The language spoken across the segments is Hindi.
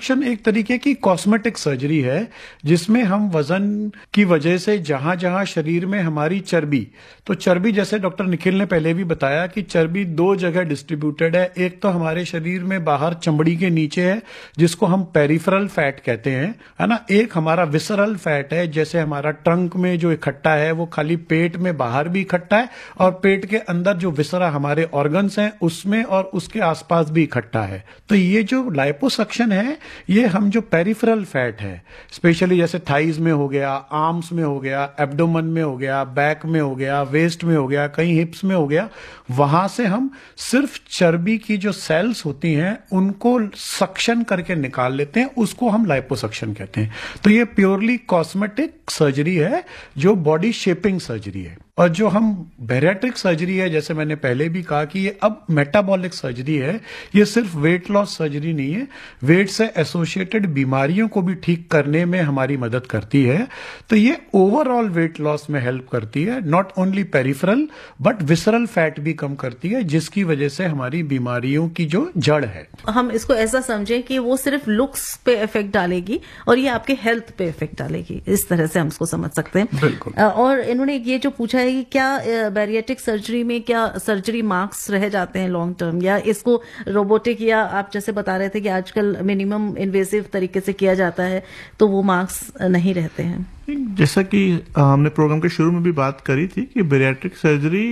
लाइपोसक्शन एक तरीके की कॉस्मेटिक सर्जरी है जिसमें हम वजन की वजह से जहां जहां शरीर में हमारी चर्बी, तो चर्बी जैसे डॉक्टर निखिल ने पहले भी बताया कि चर्बी दो जगह डिस्ट्रीब्यूटेड है। एक तो हमारे शरीर में बाहर चमड़ी के नीचे है जिसको हम पेरिफेरल फैट कहते हैं, है ना। एक हमारा विसरल फैट है, जैसे हमारा ट्रंक में जो इकट्ठा है वो खाली पेट में बाहर भी इकट्ठा है और पेट के अंदर जो विसरा हमारे ऑर्गन्स हैं उसमें और उसके आसपास भी इकट्ठा है। तो ये जो लाइपोसक्शन है ये हम जो पेरिफेरल फैट है, स्पेशली जैसे थाइज में हो गया, आर्म्स में हो गया, एब्डोमन में हो गया, बैक में हो गया, वेस्ट में हो गया, कहीं हिप्स में हो गया, वहां से हम सिर्फ चर्बी की जो सेल्स होती हैं उनको सक्शन करके निकाल लेते हैं, उसको हम लाइपोसक्शन कहते हैं। तो ये प्योरली कॉस्मेटिक सर्जरी है जो बॉडी शेपिंग सर्जरी है। और जो हम बैरिएट्रिक सर्जरी है, जैसे मैंने पहले भी कहा कि ये अब मेटाबॉलिक सर्जरी है, ये सिर्फ वेट लॉस सर्जरी नहीं है, वेट से एसोसिएटेड बीमारियों को भी ठीक करने में हमारी मदद करती है। तो ये ओवरऑल वेट लॉस में हेल्प करती है, not only peripheral but visceral fat भी कम करती है, जिसकी वजह से हमारी बीमारियों की जो जड़ है। हम इसको ऐसा समझें कि वो सिर्फ लुक्स पे इफेक्ट डालेगी और ये आपके हेल्थ पे इफेक्ट डालेगी, इस तरह से हम इसको समझ सकते हैं। बिल्कुल। और इन्होंने ये जो पूछा है कि क्या बैरिएट्रिक सर्जरी में क्या सर्जरी मार्क्स रह जाते हैं लॉन्ग टर्म, या इसको रोबोटिक, या आप जैसे बता रहे थे कि आजकल मिनिमम इन्वेसिव तरीके से किया जाता है तो वो मार्क्स नहीं रहते हैं। जैसा कि हमने प्रोग्राम के शुरू में भी बात करी थी कि बैरिएट्रिक सर्जरी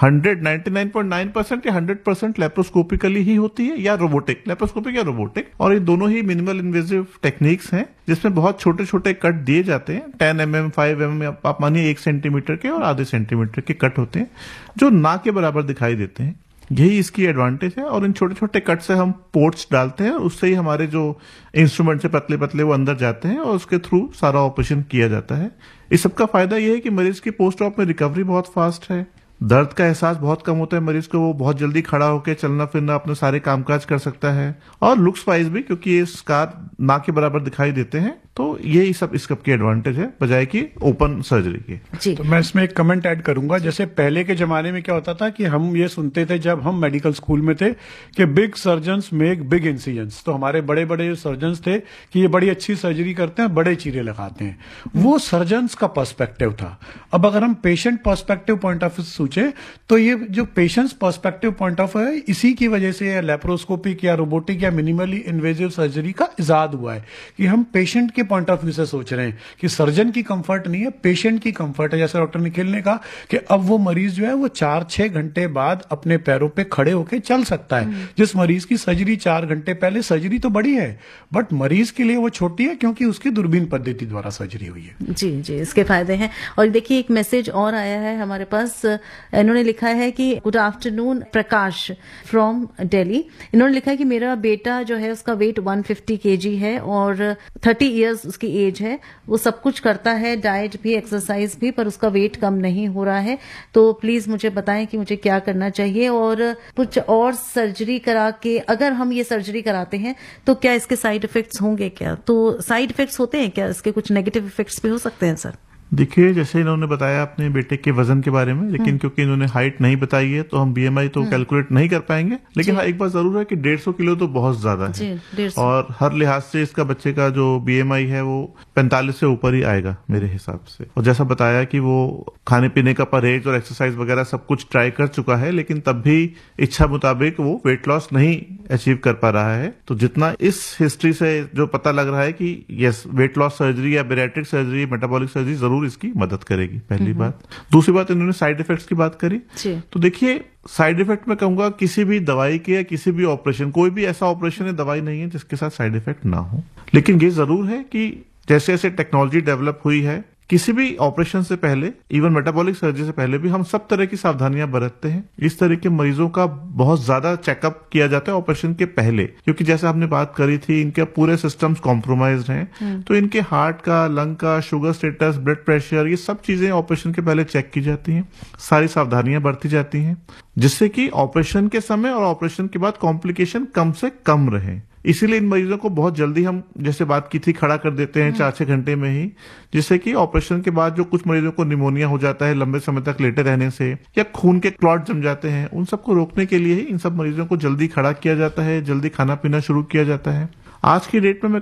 99.9% या 100% लेप्रोस्कोपिकली ही होती है या रोबोटिक, लेप्रोस्कोपिक या रोबोटिक, और ये दोनों ही मिनिमल इन्वेसिव टेक्निक्स हैं जिसमें बहुत छोटे छोटे कट दिए जाते हैं। 10 mm, 5 mm, आप मानिए 1 सेंटीमीटर के और आधे सेंटीमीटर के कट होते हैं जो ना के बराबर दिखाई देते हैं। यही इसकी एडवांटेज है। और इन छोटे छोटे कट से हम पोर्ट्स डालते हैं और उससे ही हमारे जो इंस्ट्रूमेंट से पतले पतले वो अंदर जाते हैं और उसके थ्रू सारा ऑपरेशन किया जाता है। इस सब का फायदा ये है कि मरीज की पोस्ट ऑप में रिकवरी बहुत फास्ट है, दर्द का एहसास बहुत कम होता है मरीज को, वो बहुत जल्दी खड़ा होकर चलना फिरना अपने सारे कामकाज कर सकता है। और लुक्स वाइज भी, क्योंकि ये स्कार ना के बराबर दिखाई देते हैं, तो यही सब इस की एडवांटेज है बजाय कि ओपन सर्जरी के। तो मैं इसमें एक कमेंट ऐड करूंगा। जैसे पहले के जमाने में क्या होता था कि हम ये सुनते थे जब हम मेडिकल स्कूल में थे कि big surgeons make big incisions, तो हमारे बड़े बड़े सर्जन्स थे कि ये बड़ी अच्छी सर्जरी करते हैं, बड़े चीरे लगाते हैं। वो सर्जन्स का पर्सपेक्टिव था। अब अगर हम patient perspective point of view सोचे तो ये जो patients perspective point of view है, इसी की वजह से लैप्रोस्कोपिक या रोबोटिक या मिनिमली इन्वेजिव सर्जरी का इजाद हुआ है कि हम पेशेंट के पॉइंट ऑफ व्यू से सोच रहे हैं कि सर्जन की कंफर्ट नहीं है, पेशेंट की कंफर्ट है। जैसे डॉक्टर निखिल ने कहा कि अब वो मरीज जो है वो 4-6 घंटे बाद अपने पैरों पे खड़े होकर चल सकता है। जिस मरीज की सर्जरी 4 घंटे पहले, सर्जरी तो बड़ी है बट मरीज के लिए वो छोटी है क्योंकि उसकी दूरबीन पद्धति द्वारा सर्जरी हुई है। जी जी, इसके फायदे हैं। और देखिए एक मैसेज और आया है हमारे पास, इन्होंने लिखा है कि good afternoon Prakash from Delhi. इन्होंने लिखा है कि मेरा बेटा जो है उसका वेट 150 kg है और 30 इयर्स उसकी एज है, वो सब कुछ करता है, डाइट भी एक्सरसाइज भी, पर उसका वेट कम नहीं हो रहा है। तो प्लीज मुझे बताएं कि मुझे क्या करना चाहिए और कुछ और सर्जरी करा के, अगर हम ये सर्जरी कराते हैं तो क्या इसके साइड इफेक्ट्स होंगे क्या? तो साइड इफेक्ट्स होते हैं क्या? इसके कुछ नेगेटिव इफेक्ट्स भी हो सकते हैं सर? देखिए, जैसे इन्होंने बताया अपने बेटे के वजन के बारे में, लेकिन क्योंकि इन्होंने हाइट नहीं बताई है तो हम बीएमआई तो कैलकुलेट नहीं कर पाएंगे। लेकिन हाँ, एक बात जरूर है कि 150 किलो तो बहुत ज्यादा है और हर लिहाज से इसका बच्चे का जो बीएमआई है वो 45 से ऊपर ही आएगा मेरे हिसाब से। और जैसा बताया कि वो खाने पीने का परहेज और एक्सरसाइज वगैरह सब कुछ ट्राई कर चुका है, लेकिन तब भी इच्छा मुताबिक वो वेट लॉस नहीं अचीव कर पा रहा है। तो जितना इस हिस्ट्री से जो पता लग रहा है कि यस, वेट लॉस सर्जरी या बैरिएट्रिक सर्जरी, मेटाबॉलिक सर्जरी जरूर इसकी मदद करेगी, पहली बात। दूसरी बात, इन्होंने साइड इफेक्ट्स की बात करी। तो देखिए, साइड इफेक्ट में कहूंगा किसी भी दवाई के या किसी भी ऑपरेशन, कोई भी ऐसा ऑपरेशन या दवाई नहीं है जिसके साथ साइड इफेक्ट ना हो। लेकिन ये जरूर है कि जैसे जैसे टेक्नोलॉजी डेवलप हुई है, किसी भी ऑपरेशन से पहले, इवन मेटाबॉलिक सर्जरी से पहले भी हम सब तरह की सावधानियां बरतते हैं। इस तरह के मरीजों का बहुत ज्यादा चेकअप किया जाता है ऑपरेशन के पहले, क्योंकि जैसे आपने बात करी थी, इनके पूरे सिस्टम्स कॉम्प्रोमाइज्ड हैं। तो इनके हार्ट का, लंग का, शुगर स्टेटस, ब्लड प्रेशर, ये सब चीजें ऑपरेशन के पहले चेक की जाती हैं। सारी सावधानियां बरती जाती हैं जिससे कि ऑपरेशन के समय और ऑपरेशन के बाद कॉम्प्लिकेशन कम से कम रहे। इसीलिए इन मरीजों को बहुत जल्दी हम, जैसे बात की थी, खड़ा कर देते हैं 4-6 घंटे में ही, जिससे कि ऑपरेशन के बाद जो कुछ मरीजों को निमोनिया हो जाता है लंबे समय तक लेटे रहने से, या खून के क्लॉट जम जाते हैं, उन सबको रोकने के लिए ही इन सब मरीजों को जल्दी खड़ा किया जाता है, जल्दी खाना पीना शुरू किया जाता है। आज की डेट में मैं